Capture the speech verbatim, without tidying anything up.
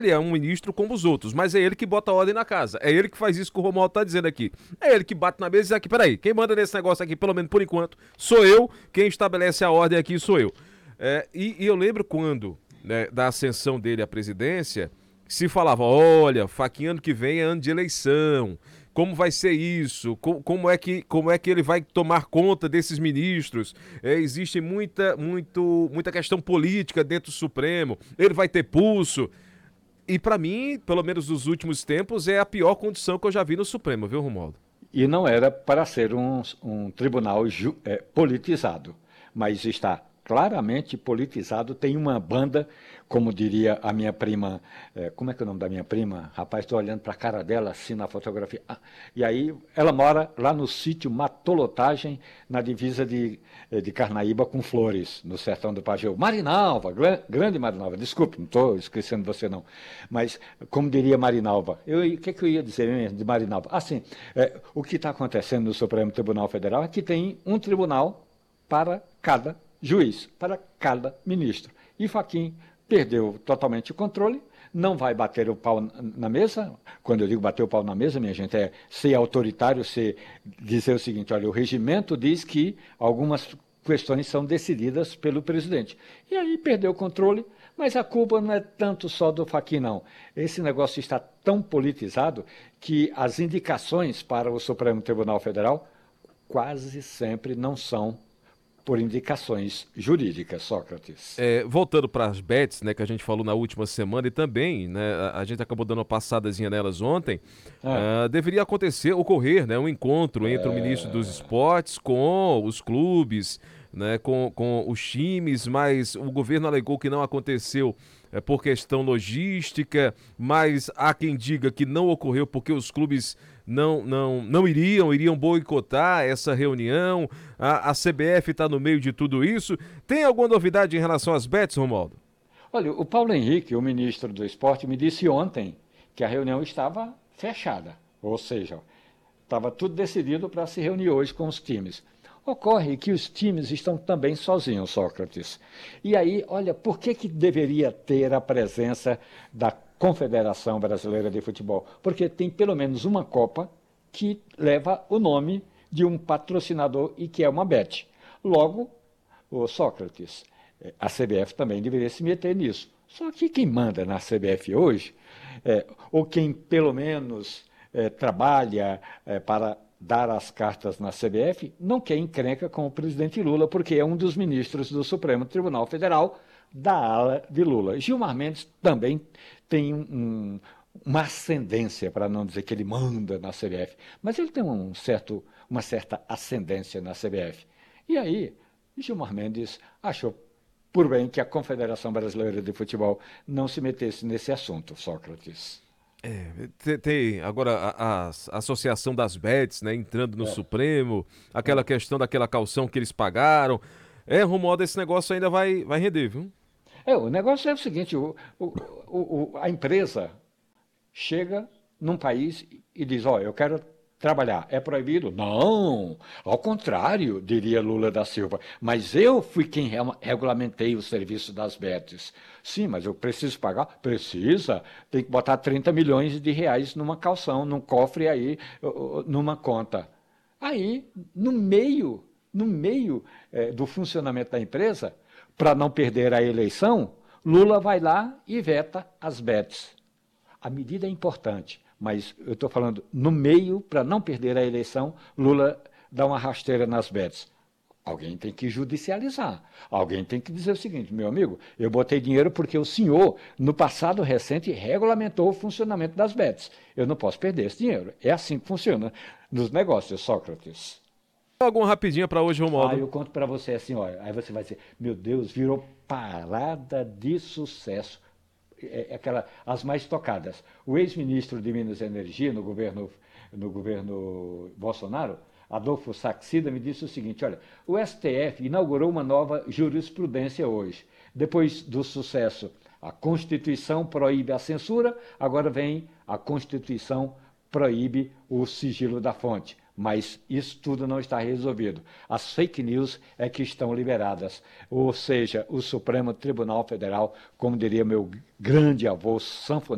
ele é um ministro como os outros, mas é ele que bota a ordem na casa. É ele que faz isso que o Romualdo tá dizendo aqui. É ele que bate na mesa e diz aqui, peraí, quem manda nesse negócio aqui, pelo menos por enquanto, sou eu, quem estabelece a ordem aqui sou eu. É, e, e eu lembro quando, né, da ascensão dele à presidência, se falava, olha, Fachin ano que vem é ano de eleição, como vai ser isso, como, como, é, que, como é que ele vai tomar conta desses ministros, é, existe muita, muito, muita questão política dentro do Supremo, ele vai ter pulso, e pra mim, pelo menos nos últimos tempos, é a pior condição que eu já vi no Supremo, viu, Romualdo? E não era para ser um, um tribunal ju, é, politizado, mas está claramente politizado. Tem uma banda, como diria a minha prima, é, como é que é o nome da minha prima? Rapaz, estou olhando para a cara dela assim na fotografia. Ah, e aí ela mora lá no sítio Matolotagem, na divisa de, de Carnaíba com Flores, no sertão do Pajeú. Marinalva, grande Marinalva, desculpe, não estou esquecendo você não. Mas, como diria Marinalva, eu, o que, é que eu ia dizer mesmo de Marinalva? Assim, é, o que está acontecendo no Supremo Tribunal Federal é que tem um tribunal para cada juiz, para cada ministro. E Fachin perdeu totalmente o controle, não vai bater o pau na mesa. Quando eu digo bater o pau na mesa, minha gente, é ser autoritário, ser, dizer o seguinte, olha, o regimento diz que algumas questões são decididas pelo presidente. E aí perdeu o controle, mas a culpa não é tanto só do Fachin, não. Esse negócio está tão politizado que as indicações para o Supremo Tribunal Federal quase sempre não são por indicações jurídicas, Sócrates. É, voltando para as bets, né, que a gente falou na última semana e também, né, a, a gente acabou dando uma passadazinha nelas ontem, Ah, ah, deveria acontecer, ocorrer, né, um encontro entre o ministro dos esportes com os clubes, né, com, com os times, mas o governo alegou que não aconteceu é, por questão logística, mas há quem diga que não ocorreu porque os clubes não, não, não iriam, iriam boicotar essa reunião. A, a C B F está no meio de tudo isso. Tem alguma novidade em relação às bets, Romualdo? olha, o Paulo Henrique, o ministro do Esporte, me disse ontem que a reunião estava fechada, ou seja, estava tudo decidido para se reunir hoje com os times. Ocorre que os times estão também sozinhos, Sócrates. E aí, olha, por que, que deveria ter a presença da Confederação Brasileira de Futebol? Porque tem pelo menos uma Copa que leva o nome de um patrocinador e que é uma bet. Logo, o Sócrates, a C B F também deveria se meter nisso. Só que quem manda na C B F hoje, é, ou quem pelo menos é, trabalha é, para dar as cartas na C B F, não quer encrenca com o presidente Lula, porque é um dos ministros do Supremo Tribunal Federal da ala de Lula. Gilmar Mendes também tem um, uma ascendência, para não dizer que ele manda na C B F, mas ele tem um certo, uma certa ascendência na C B F. E aí, Gilmar Mendes achou por bem que a Confederação Brasileira de Futebol não se metesse nesse assunto, Sócrates. Tem, tem agora a, a Associação das Bets, né, entrando no Supremo, aquela questão daquela caução que eles pagaram. É, Romualdo, esse negócio ainda vai, vai render, viu? É, o negócio é o seguinte, o, o, o, a empresa chega num país e diz, ó, oh, eu quero trabalhar. É proibido? Não, ao contrário, diria Lula da Silva. Mas eu fui quem re regulamentei o serviço das bets. Sim, mas eu preciso pagar? Precisa. Tem que botar trinta milhões de reais numa calção, num cofre aí, numa conta. Aí, no meio, no meio é, do funcionamento da empresa, para não perder a eleição, Lula vai lá e veta as bets. A medida é importante, mas eu estou falando no meio, para não perder a eleição, Lula dá uma rasteira nas bets. Alguém tem que judicializar. Alguém tem que dizer o seguinte, meu amigo, eu botei dinheiro porque o senhor, no passado recente, regulamentou o funcionamento das bets. Eu não posso perder esse dinheiro. É assim que funciona nos negócios, Sócrates. Alguma rapidinha para hoje, Ah, Romualdo. eu conto para você assim, olha, aí você vai dizer, meu Deus, virou parada de sucesso. É, é aquela, as mais tocadas. O ex-ministro de Minas e Energia no governo, no governo Bolsonaro, Adolfo Saxida, me disse o seguinte, olha, o S T F inaugurou uma nova jurisprudência hoje. Depois do sucesso, a Constituição proíbe a censura, agora vem a Constituição proíbe o sigilo da fonte. Mas isso tudo não está resolvido. As fake news é que estão liberadas. Ou seja, o Supremo Tribunal Federal, como diria meu grande avô sanfoneiro,